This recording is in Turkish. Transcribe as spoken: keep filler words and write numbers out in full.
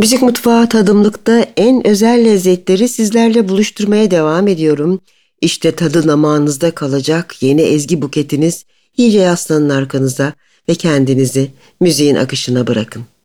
Müzik Mutfağı tadımlıkta en özel lezzetleri sizlerle buluşturmaya devam ediyorum. İşte tadı damağınızda kalacak yeni ezgi buketiniz. İyice yaslanın arkanıza ve kendinizi müziğin akışına bırakın.